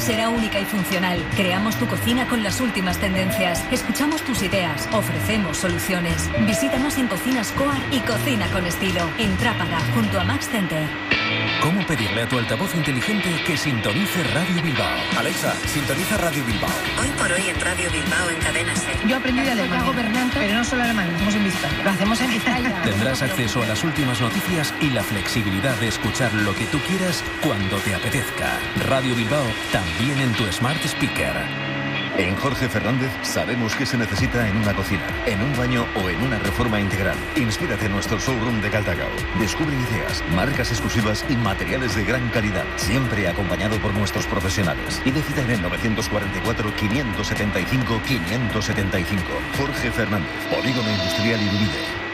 será única y funcional. Creamos tu cocina con las últimas tendencias. Escuchamos tus ideas. Ofrecemos soluciones. Visítanos en Cocinas Coar y Cocina con Estilo. En Trápaga, junto a Max Center. ¿Cómo pedirle a tu altavoz inteligente que sintonice Radio Bilbao? Alexa, sintoniza Radio Bilbao. Hoy por hoy en Radio Bilbao en Cadena SER. Yo aprendí de Alemania, pero no solo alemán, lo hacemos en Vizcaya. Lo hacemos en Vizcaya. Tendrás acceso a las últimas noticias y la flexibilidad de escuchar lo que tú quieras cuando te apetezca. Radio Bilbao, también en tu Smart Speaker. En Jorge Fernández sabemos qué se necesita en una cocina, en un baño o en una reforma integral. Inspírate en nuestro showroom de Caldacao. Descubre ideas, marcas exclusivas y materiales de gran calidad, siempre acompañado por nuestros profesionales. Y decida en el 944-575-575. Jorge Fernández, Polígono Industrial Irubide.